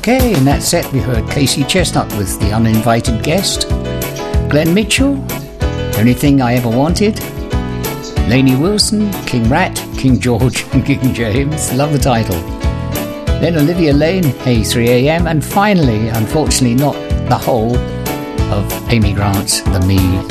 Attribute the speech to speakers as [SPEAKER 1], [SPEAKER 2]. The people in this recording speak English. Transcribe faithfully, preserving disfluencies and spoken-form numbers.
[SPEAKER 1] Okay, in that set we heard Casey Chestnut with The Uninvited Guest, Glenn Mitchell, Only Thing I Ever Wanted, Lainey Wilson, King Rat, King George and King James, love the title. Then Olivia Lane, Hey three A M, and finally, unfortunately not the whole, of Amy Grant's The Me